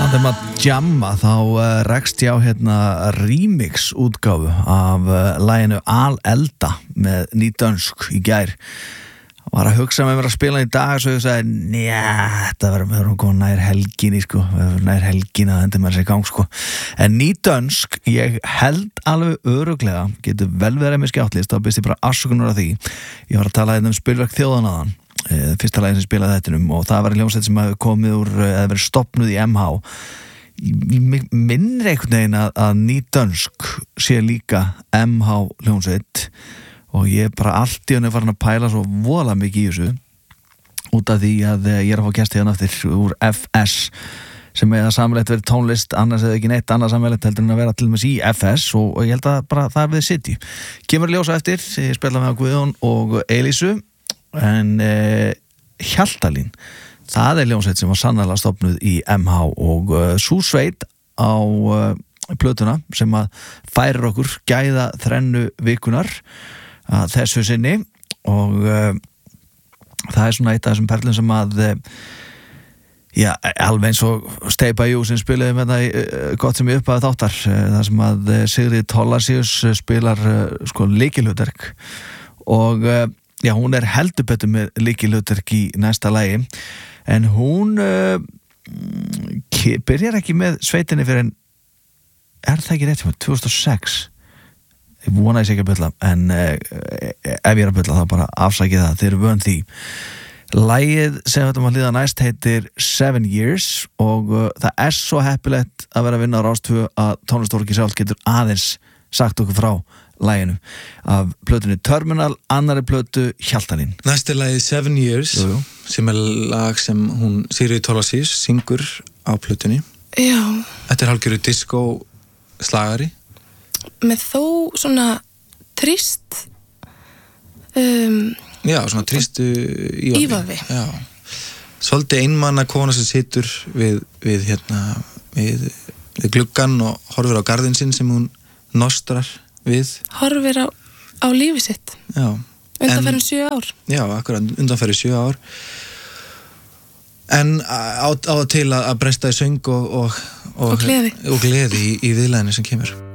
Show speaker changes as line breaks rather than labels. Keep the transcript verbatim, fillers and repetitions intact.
Talandi um að jamma þá uh, rekst ég á hérna remix útgáfu af uh, laginu Al-Elda með Nýdönsk í gær. Var að hugsa með mér að spila í dag svo ég sagði, njá, þetta verður með að nær helginni, sko, nær helginni að enda með þessi gang, sko. En Nýdönsk, ég held alveg öruglega, getur vel verið með skjáttlist, þá byrst ég bara afsökunar af því. Ég var að tala hérna um spilverk þjóðanaðan, fyrsta lagin sem spilaði þettinum, og það var hljómsveit sem hefði komið úr, eða verið stofnuð í M H. Minnir einhvern veginn að, að Nýdönsk sé líka M H hljómsveit, og ég er bara allt í henni farin að pæla svo voðalega mikið í þessu út af því að ég er að fá gesti hérna eftir úr F S sem er að samrætt verið tónlist, annars eða ekki neitt annars samrætt heldur en að vera til og með í F S og, og ég held að bara það er við City. Kemur ljósa eftir, ég spila með Guðjón og Elísu en eh, Hjaltalín, það er ljónsveit sem var sannarlega stofnuð í M H og uh, sú sveit á uh, plötuna sem að færir okkur gæða þrennu vikunar að þessu sinni og uh, það er svona eitt af þessum perlum sem að uh, já, alveg eins og Steipa Jú sem spilaði með það uh, gott sem ég upphafði þáttar uh, það sem að uh, Sigrid Tollasius uh, spilar uh, sko lykilhlutverk og uh, já, hún er heldur betur með lykilhlutverk í næsta lagi en hún uh, byrjar ekki með sveitinni fyrir en er það ekki rétt hjá mig, tvö þúsund og sex ég vona ég sé ekki að bylla en uh, ef ég er að bylla þá bara afsækið það, þeir eru vön því lagið sem þetta maður hlýða næst heitir Seven Years og uh, það er svo heppilegt að vera að vinna á Rás tvö að tónlistarfólkið sjálf getur aðeins sagt okkur frá laginu af plötunni Terminal, annari plötu Hjaltalín.
Næst er lagið Seven Years jú, jú. Sem er lag sem hún Sigrid Tollasius syngur á plötunni.
Já.
Þetta er hálfgerður disco slagari
með þó svona trist um,
já, svona tristu ívafi,
ívafi.
Já. Svolítið einmanna kona sem situr við, við, hérna, við, við gluggan og horfir á garðin sinn sem hún nostrar við
horfir á, á lífi sitt
já.
undanferðin sjö ár
já, akkurat, undanferðin sjö ár en á, á til að bresta í söng og, og, og,
og gleði,
og gleði í, í viðlæðinu sem kemur